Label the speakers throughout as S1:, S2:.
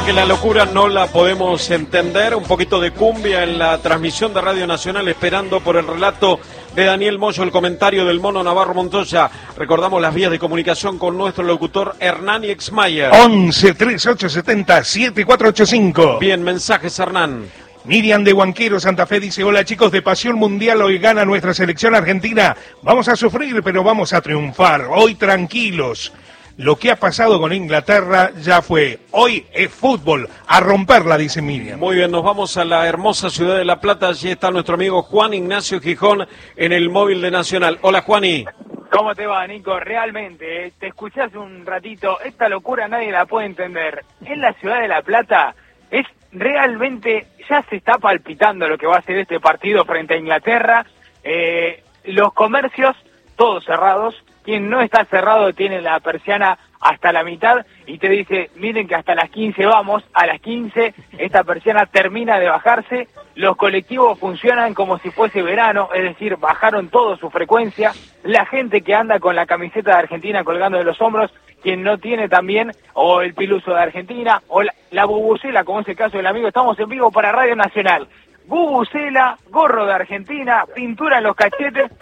S1: verdad que la locura no la podemos entender. Un poquito de cumbia en la transmisión de Radio Nacional, esperando por el relato de Daniel Moyo, el comentario del Mono Navarro Montoya. Recordamos las vías de comunicación con nuestro locutor Hernán Exmayer.
S2: 11 3870 7485.
S1: Bien, mensajes, Hernán.
S2: Miriam de Huanquero, Santa Fe, dice: hola chicos de Pasión Mundial, hoy gana nuestra selección argentina. Vamos a sufrir, pero vamos a triunfar. Hoy tranquilos. Lo que ha pasado con Inglaterra ya fue. Hoy es fútbol. A romperla, dice Miriam.
S1: Muy bien, nos vamos a la hermosa ciudad de La Plata. Allí está nuestro amigo Juan Ignacio Gijón en el móvil de Nacional. Hola, Juani.
S3: ¿Cómo te va, Nico? Realmente, te escuché hace un ratito. Esta locura nadie la puede entender. En la ciudad de La Plata es realmente, ya se está palpitando lo que va a ser este partido frente a Inglaterra. Los comercios, todos cerrados. Quien no está cerrado tiene la persiana hasta la mitad y te dice, miren que hasta las 15 vamos, a las 15 esta persiana termina de bajarse, los colectivos funcionan como si fuese verano, es decir, bajaron todo su frecuencia, la gente que anda con la camiseta de Argentina colgando de los hombros, quien no tiene también, o el piluso de Argentina, o la bubucela, como es el caso del amigo, estamos en vivo para Radio Nacional, bubucela, gorro de Argentina, pintura en los cachetes.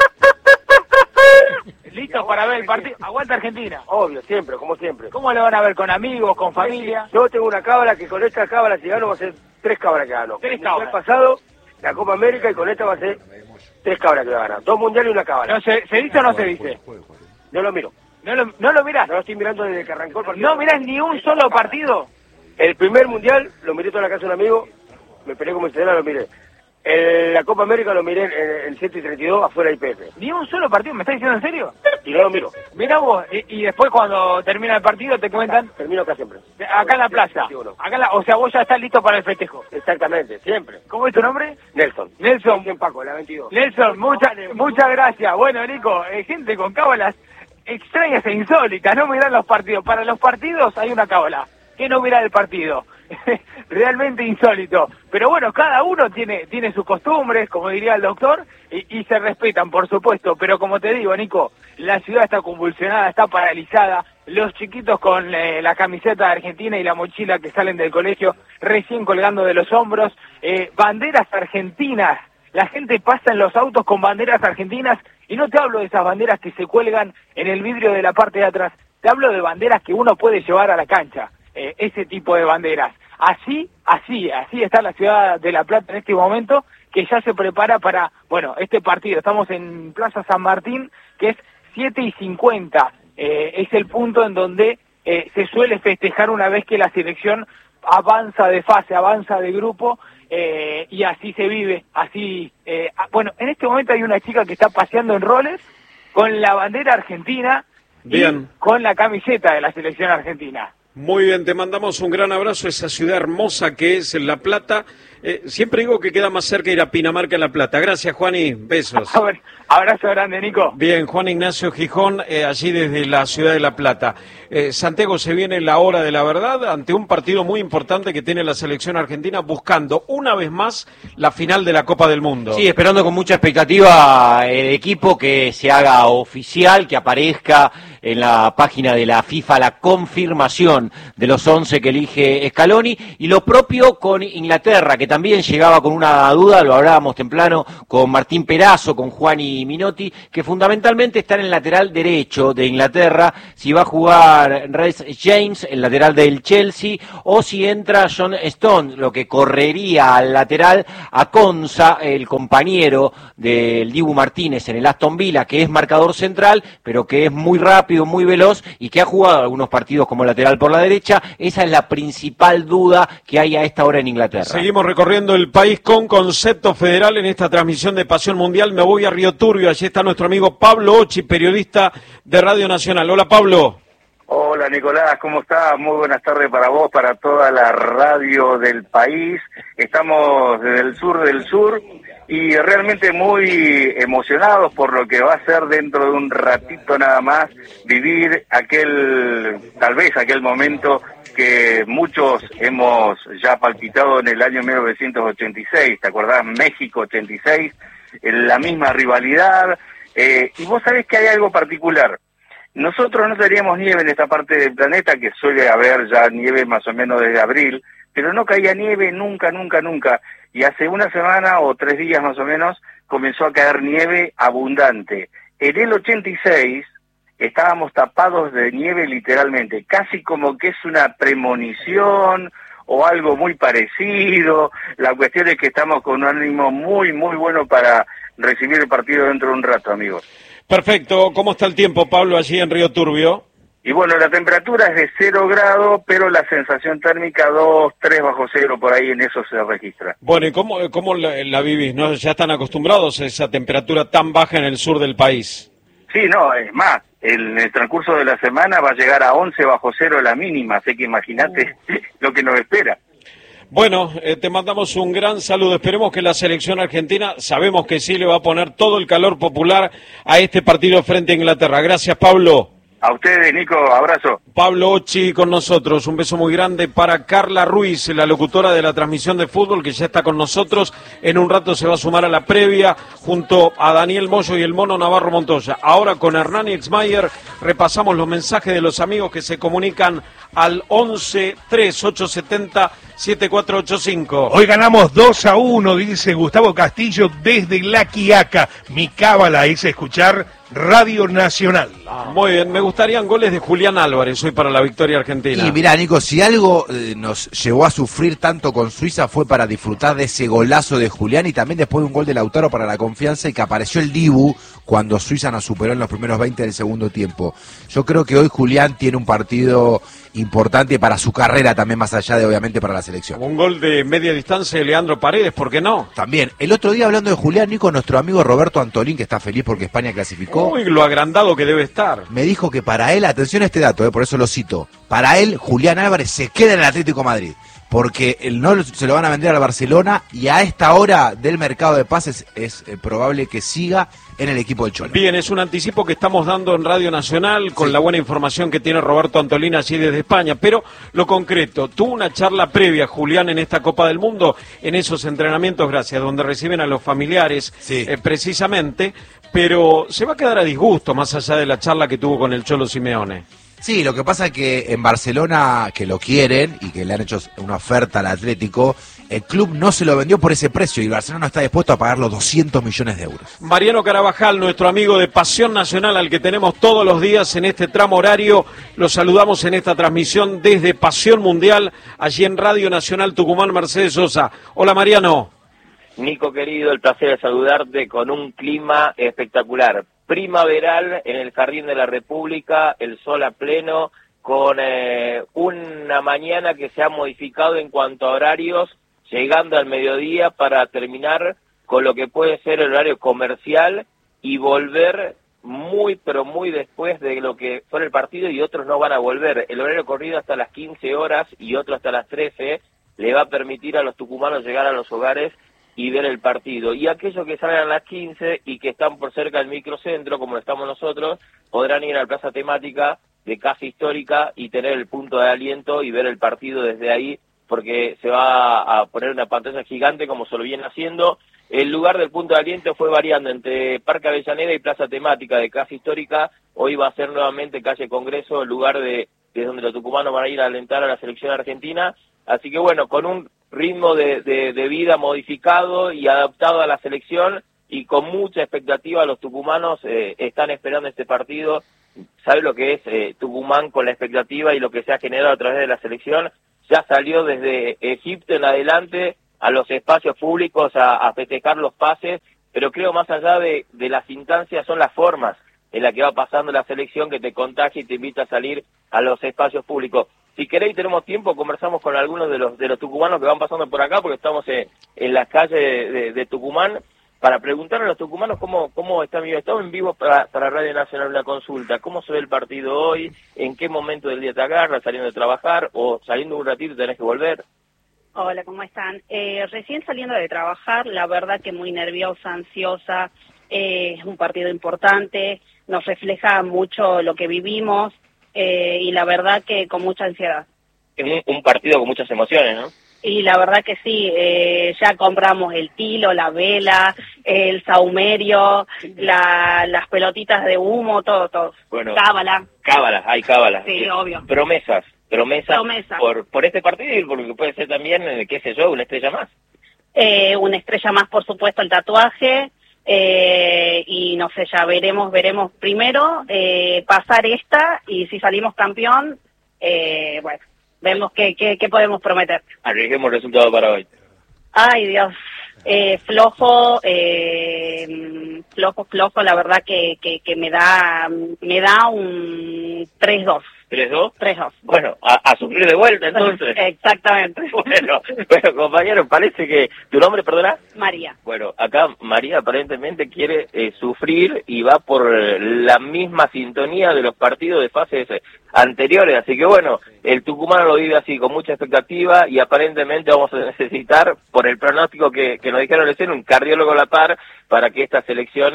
S3: ¿Listos para ver el partido? Aguanta Argentina.
S4: Obvio, siempre, como siempre.
S3: ¿Cómo lo van a ver? ¿Con amigos, con familia?
S4: Yo tengo una cábala que con esta cábala, si gano, va a ser 3 cabras que gano.
S3: 3 cabras.
S4: El pasado, la Copa América, y con esta va a ser 3 cabras que va a ganar. 2 mundiales y una cábala.
S3: No, ¿se dice o no se dice?
S4: No lo miro.
S3: ¿No lo mirás?
S4: No lo estoy mirando desde que arrancó el partido.
S3: ¿No mirás ni un solo partido?
S4: El primer mundial lo miré toda la casa de un amigo, me peleé como Estela, lo miré. La Copa América lo miré en 7:32 afuera del IPF.
S3: ¿Ni un solo partido? ¿Me estás diciendo en serio?
S4: Y no lo miro.
S3: Mirá vos, y después cuando termina el partido te cuentan...
S4: Termino acá siempre.
S3: Acá en la plaza. O sea, vos ya estás listo para el festejo.
S4: Exactamente, siempre.
S3: ¿Cómo es tu nombre?
S4: Nelson.
S3: Nelson.
S4: Paco, la 22.
S3: Nelson, muchas gracias. Bueno, Nico, gente con cábalas extrañas e insólitas, no miran los partidos. Para los partidos hay una cábala. ¿Qué no mirar el partido? Realmente insólito. Pero bueno, cada uno tiene sus costumbres, como diría el doctor, y se respetan, por supuesto. Pero como te digo, Nico, la ciudad está convulsionada, está paralizada. Los chiquitos con la camiseta de Argentina y la mochila que salen del colegio recién colgando de los hombros. Banderas argentinas. La gente pasa en los autos con banderas argentinas, y no te hablo de esas banderas que se cuelgan en el vidrio de la parte de atrás. Te hablo de banderas que uno puede llevar a la cancha. Ese tipo de banderas. Así está la ciudad de La Plata en este momento, que ya se prepara para, bueno, este partido. Estamos en Plaza San Martín, que es 7:50. Es el punto en donde se suele festejar una vez que la selección avanza de fase, avanza de grupo, y así se vive. Bueno, en este momento hay una chica que está paseando en roles con la bandera argentina.
S1: Bien.
S3: Y con la camiseta de la selección argentina.
S1: Muy bien, te mandamos un gran abrazo a esa ciudad hermosa que es La Plata. Siempre digo que queda más cerca ir a Pinamar que a La Plata. Gracias, Juani. Besos.
S3: Abrazo grande, Nico.
S1: Bien, Juan Ignacio Gijón, allí desde la ciudad de La Plata. Santiago, se viene la hora de la verdad ante un partido muy importante que tiene la selección argentina, buscando una vez más la final de la Copa del Mundo.
S5: Sí, esperando con mucha expectativa el equipo que se haga oficial, que aparezca en la página de la FIFA la confirmación de los 11 que elige Scaloni, y lo propio con Inglaterra, que también llegaba con una duda, lo hablábamos temprano con Martín Perazo, con Juani Minotti, que fundamentalmente está en el lateral derecho de Inglaterra, si va a jugar Reece James, el lateral del Chelsea, o si entra John Stone, lo que correría al lateral a Konsa, el compañero del Dibu Martínez en el Aston Villa, que es marcador central, pero que es muy rápido, muy veloz, y que ha jugado algunos partidos como lateral por la derecha. Esa es la principal duda que hay a esta hora en Inglaterra.
S1: Seguimos recorriendo el país con concepto federal en esta transmisión de Pasión Mundial. Me voy a Río Turbio, allí está nuestro amigo Pablo Ochi, periodista de Radio Nacional. Hola, Pablo.
S6: Hola, Nicolás, ¿cómo estás? Muy buenas tardes para vos, para toda la radio del país. Estamos desde el sur y realmente muy emocionados por lo que va a ser dentro de un ratito nada más vivir tal vez aquel momento que muchos hemos ya palpitado en el año 1986, ¿te acordás? México 86, la misma rivalidad, y vos sabés que hay algo particular. Nosotros no teníamos nieve en esta parte del planeta, que suele haber ya nieve más o menos desde abril, pero no caía nieve nunca. Y hace una semana o 3 días más o menos comenzó a caer nieve abundante. En el 86 estábamos tapados de nieve literalmente, casi como que es una premonición o algo muy parecido. La cuestión es que estamos con un ánimo muy bueno para recibir el partido dentro de un rato, amigos.
S1: Perfecto. ¿Cómo está el tiempo, Pablo, allí en Río Turbio?
S6: Y bueno, la temperatura es de 0 grados, pero la sensación térmica 2, 3 bajo cero, por ahí en eso se registra.
S1: Bueno, ¿y cómo la vivís? ¿No? ¿Ya están acostumbrados a esa temperatura tan baja en el sur del país?
S6: Sí, no, es más, en el transcurso de la semana va a llegar a 11 bajo cero la mínima, así que imagínate lo que nos espera.
S1: Bueno, te mandamos un gran saludo. Esperemos que la selección argentina, sabemos que sí le va a poner todo el calor popular a este partido frente a Inglaterra. Gracias, Pablo.
S6: A ustedes, Nico, abrazo.
S1: Pablo Occhi con nosotros, un beso muy grande para Carla Ruiz, la locutora de la transmisión de fútbol, que ya está con nosotros. En un rato se va a sumar a la previa junto a Daniel Moyo y el Mono Navarro Montoya. Ahora con Hernán Exmayer repasamos los mensajes de los amigos que se comunican al 11-3870-7485.
S2: Hoy ganamos 2-1, dice Gustavo Castillo desde La Quiaca. Mi cábala es escuchar Radio Nacional.
S1: Muy bien, me gustarían goles de Julián Álvarez hoy para la victoria argentina.
S7: Y mirá, Nico, si algo nos llevó a sufrir tanto con Suiza fue para disfrutar de ese golazo de Julián y también después de un gol de Lautaro para la confianza y que apareció el Dibu cuando Suiza nos superó en los primeros 20 del segundo tiempo. Yo creo que hoy Julián tiene un partido importante para su carrera también, más allá de obviamente para la selección.
S1: Un gol de media distancia de Leandro Paredes, ¿por qué no?
S7: También, el otro día hablando de Julián, Nico, nuestro amigo Roberto Antolín, que está feliz porque España clasificó.
S1: Uy, lo agrandado que debe estar.
S7: Me dijo que para él, atención a este dato, por eso lo cito, para él Julián Álvarez se queda en el Atlético de Madrid, porque no se lo van a vender al Barcelona y a esta hora del mercado de pases es probable que siga en el equipo del Cholo.
S1: Bien, es un anticipo que estamos dando en Radio Nacional con la buena información que tiene Roberto Antolín allí desde España, pero lo concreto, tuvo una charla previa, Julián, en esta Copa del Mundo, en esos entrenamientos, gracias, donde reciben a los familiares, precisamente, pero se va a quedar a disgusto más allá de la charla que tuvo con el Cholo Simeone.
S7: Sí, lo que pasa es que en Barcelona, que lo quieren y que le han hecho una oferta al Atlético, el club no se lo vendió por ese precio y Barcelona está dispuesto a pagar los 200 millones de euros.
S1: Mariano Carabajal, nuestro amigo de Pasión Nacional, al que tenemos todos los días en este tramo horario, lo saludamos en esta transmisión desde Pasión Mundial, allí en Radio Nacional Tucumán, Mercedes Sosa. Hola, Mariano.
S8: Nico querido, el placer de saludarte con un clima espectacular. Primaveral en el Jardín de la República, el sol a pleno, con una mañana que se ha modificado en cuanto a horarios, llegando al mediodía para terminar con lo que puede ser el horario comercial y volver muy, pero muy después de lo que fue el partido y otros no van a volver. El horario corrido hasta las 15 horas y otro hasta las 13 le va a permitir a los tucumanos llegar a los hogares y ver el partido. Y aquellos que salgan a las 15 y que están por cerca del microcentro, como estamos nosotros, podrán ir a la plaza temática de Casa Histórica y tener el punto de aliento y ver el partido desde ahí, porque se va a poner una pantalla gigante como se lo viene haciendo. El lugar del punto de aliento fue variando entre Parque Avellaneda y plaza temática de Casa Histórica. Hoy va a ser nuevamente calle Congreso, el lugar de donde los tucumanos van a ir a alentar a la selección argentina. Así que bueno, con un ritmo de vida modificado y adaptado a la selección y con mucha expectativa, los tucumanos están esperando este partido. ¿Sabe lo que es Tucumán con la expectativa y lo que se ha generado a través de la selección? Ya salió desde Egipto en adelante a los espacios públicos a festejar los pases, pero creo más allá de las instancias son las formas en las que va pasando la selección que te contagia y te invita a salir a los espacios públicos. Si queréis, tenemos tiempo, conversamos con algunos de los tucumanos que van pasando por acá, porque estamos en las calles de Tucumán, para preguntar a los tucumanos cómo está vivo. Estamos en vivo para Radio Nacional una consulta. ¿Cómo se ve el partido hoy? ¿En qué momento del día te agarras? ¿Saliendo de trabajar o saliendo un ratito tenés que volver?
S9: Hola, ¿cómo están? Recién saliendo de trabajar, la verdad que muy nerviosa, ansiosa. Es un partido importante, nos refleja mucho lo que vivimos. Y la verdad que con mucha ansiedad.
S8: Es un partido con muchas emociones, ¿no?
S9: Y la verdad que sí, ya compramos el tilo, la vela, el saumerio, las pelotitas de humo, todo.
S8: Bueno,
S9: Cábala.
S8: Hay cábalas.
S9: Sí, obvio.
S8: Promesas
S9: Promesa.
S8: por este partido y porque puede ser también, qué sé yo, una estrella más.
S9: Una estrella más, por supuesto, el tatuaje. Y no sé, ya veremos primero pasar esta, y si salimos campeón, bueno, vemos qué podemos prometer.
S8: Arriesguemos el resultado para hoy.
S9: Ay, Dios, flojo, la verdad que me da un 3-2.
S8: ¿3-2?
S9: 3-2.
S8: Bueno, a sufrir de vuelta entonces.
S9: Exactamente.
S8: Bueno, compañero, parece que... ¿Tu nombre, perdona?
S9: María.
S8: Bueno, acá María aparentemente quiere sufrir y va por la misma sintonía de los partidos de fases anteriores, así que bueno, el tucumano lo vive así, con mucha expectativa, y aparentemente vamos a necesitar, por el pronóstico que nos dijeron recién, un cardiólogo a la par, para que esta selección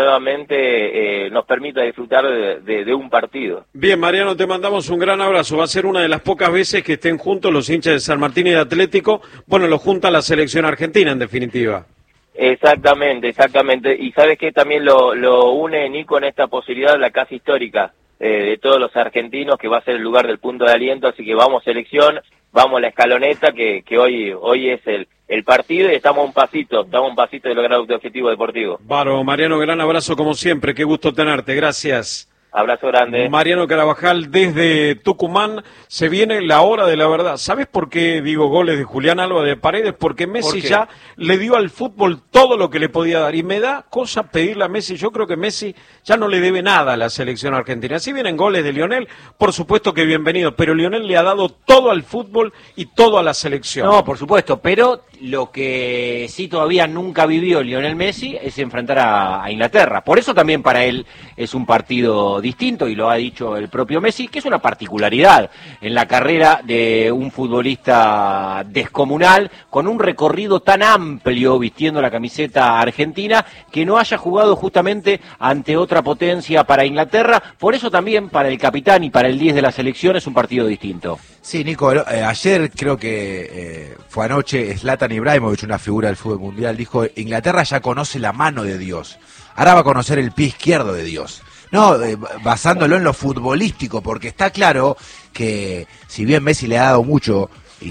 S8: nuevamente nos permita disfrutar de un partido.
S1: Bien, Mariano, te mandamos un gran abrazo. Va a ser una de las pocas veces que estén juntos los hinchas de San Martín y de Atlético. Bueno, lo junta la selección argentina, en definitiva.
S8: Exactamente. Y sabes que también lo une, Nico, en esta posibilidad, la casa histórica de todos los argentinos, que va a ser el lugar del punto de aliento. Así que vamos selección, vamos la escaloneta, que hoy es el partido, y estamos a un pasito de lograr el objetivo deportivo.
S1: Bárbaro, Mariano, gran abrazo como siempre, qué gusto tenerte, gracias.
S8: Abrazo grande.
S1: Mariano Carabajal desde Tucumán. Se viene la hora de la verdad. ¿Sabes por qué digo goles de Julián Álvarez de Paredes? Porque Messi ya le dio al fútbol todo lo que le podía dar. Y me da cosa pedirle a Messi. Yo creo que Messi ya no le debe nada a la selección argentina. Si vienen goles de Lionel, por supuesto que bienvenido. Pero Lionel le ha dado todo al fútbol y todo a la selección.
S5: No, por supuesto. Pero lo que sí todavía nunca vivió Lionel Messi es enfrentar a Inglaterra. Por eso también para él es un partido distinto, y lo ha dicho el propio Messi, que es una particularidad en la carrera de un futbolista descomunal, con un recorrido tan amplio vistiendo la camiseta argentina, que no haya jugado justamente ante otra potencia para Inglaterra. Por eso también para el capitán y para el 10 de la selección es un partido distinto.
S7: Sí, Nico, ayer creo que fue anoche, Zlatan Ibrahimovic, una figura del fútbol mundial, dijo: Inglaterra ya conoce la mano de Dios, ahora va a conocer el pie izquierdo de Dios. No, basándolo en lo futbolístico, porque está claro que si bien Messi le ha dado mucho,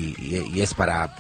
S7: y es para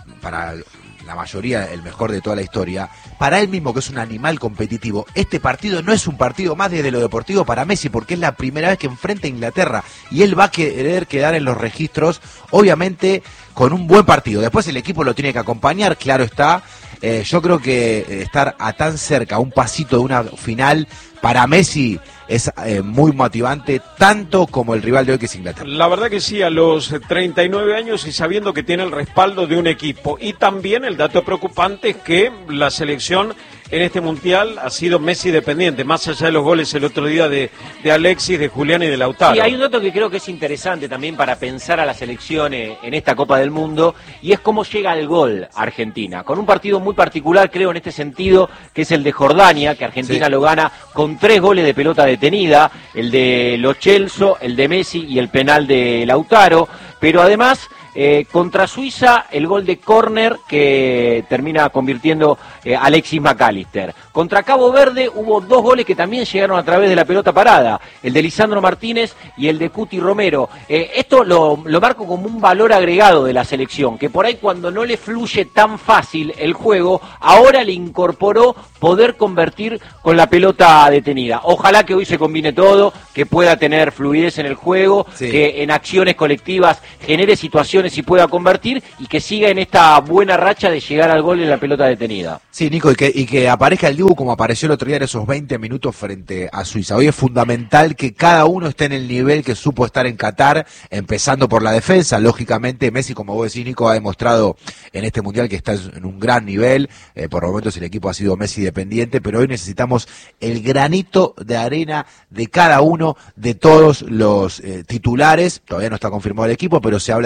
S7: la mayoría el mejor de toda la historia, para él mismo, que es un animal competitivo, este partido no es un partido más desde lo deportivo para Messi, porque es la primera vez que enfrenta a Inglaterra, y él va a querer quedar en los registros, obviamente, con un buen partido. Después el equipo lo tiene que acompañar, claro está. Yo creo que estar a tan cerca, un pasito de una final, para Messi es muy motivante, tanto como el rival de hoy, que es Inglaterra.
S1: La verdad que sí, a los 39 años y sabiendo que tiene el respaldo de un equipo. Y también el dato preocupante es que la selección en este mundial ha sido Messi dependiente, más allá de los goles el otro día de Alexis, de Julián y de Lautaro.
S5: Y hay un dato que creo que es interesante también para pensar a la selección en esta Copa del Mundo, y es cómo llega al gol Argentina, con un partido muy particular, creo, en este sentido, que es el de Jordania, que Argentina lo gana con 3 goles de pelota detenida, el de Lo Celso, el de Messi y el penal de Lautaro, pero además contra Suiza el gol de córner que termina convirtiendo Alexis McAllister. Contra Cabo Verde hubo 2 goles que también llegaron a través de la pelota parada, el de Lisandro Martínez y el de Cuti Romero. Esto lo marco como un valor agregado de la selección, que por ahí cuando no le fluye tan fácil el juego, ahora le incorporó poder convertir con la pelota detenida. Ojalá que hoy se combine todo, que pueda tener fluidez en el juego, que en acciones colectivas genere situaciones y pueda convertir, y que siga en esta buena racha de llegar al gol en la pelota detenida.
S7: Sí, Nico, y que aparezca el Dibu como apareció el otro día en esos 20 minutos frente a Suiza. Hoy es fundamental que cada uno esté en el nivel que supo estar en Qatar, empezando por la defensa. Lógicamente Messi, como vos decís, Nico, ha demostrado en este Mundial que está en un gran nivel. Por momentos el equipo ha sido Messi dependiente, pero hoy necesitamos el granito de arena de cada uno, de todos los titulares. Todavía no está confirmado el equipo, pero se habla de algunos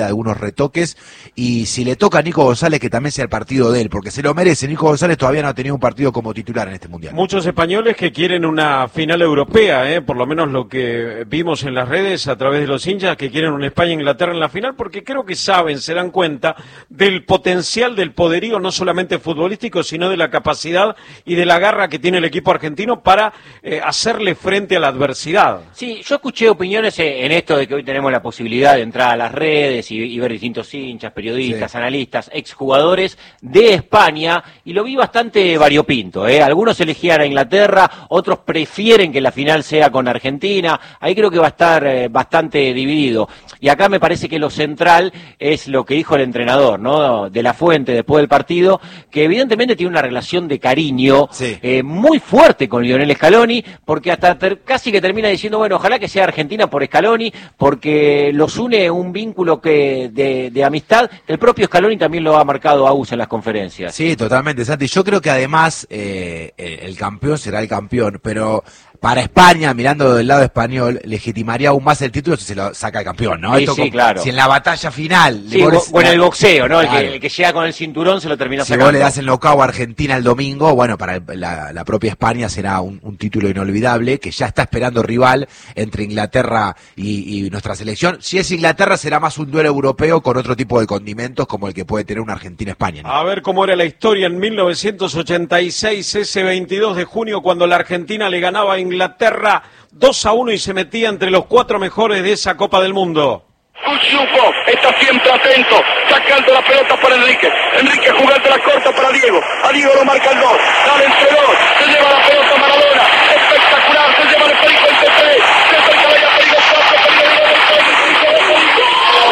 S7: retoques, y si le toca a Nico González que también sea el partido de él, porque se lo merece. Nico González todavía no ha tenido un partido como titular en este Mundial.
S1: Muchos españoles que quieren una final europea, por lo menos lo que vimos en las redes a través de los hinchas, que quieren una España-Inglaterra en la final, porque creo que saben, se dan cuenta del potencial, del poderío, no solamente futbolístico, sino de la capacidad y de la garra que tiene el equipo argentino para hacerle frente a la adversidad.
S5: Sí, yo escuché opiniones en esto de que hoy tenemos la posibilidad de entrar a las redes y ver distintos hinchas, periodistas, analistas, exjugadores de España, y lo vi bastante variopinto. Algunos elegían a Inglaterra, otros prefieren que la final sea con Argentina. Ahí creo que va a estar bastante dividido. Y acá me parece que lo central es lo que dijo el entrenador, ¿no? De la Fuente después del partido, que evidentemente tiene una relación de cariño muy fuerte con Lionel Scaloni, porque hasta casi que termina diciendo, bueno, ojalá que sea Argentina por Scaloni, porque los une un vínculo de amistad. El propio Scaloni también lo ha marcado a US en las conferencias.
S7: Sí, totalmente, Santi. Yo creo que además el campeón será el campeón, pero para España, mirando del lado español, legitimaría aún más el título si se lo saca el campeón, ¿no?
S5: Sí, sí, claro.
S7: Si en la batalla final...
S5: Sí, bueno, el boxeo, ¿no? Claro. El que llega con el cinturón se lo termina sacando.
S7: Si vos le das el knockout a Argentina el domingo, bueno, para la propia España será un título inolvidable, que ya está esperando rival entre Inglaterra y nuestra selección. Si es Inglaterra, será más un duelo europeo con otro tipo de condimentos, como el que puede tener una Argentina-España, ¿no?
S1: A ver cómo era la historia en 1986, ese 22 de junio, cuando la Argentina le ganaba a Inglaterra 2-1 y se metía entre los 4 mejores de esa Copa del Mundo.
S10: Kuczukov está siempre atento, sacando la pelota para Enrique. Enrique jugando la corta para Diego. A Diego lo marca el 2. Dale entre 2. Se lleva la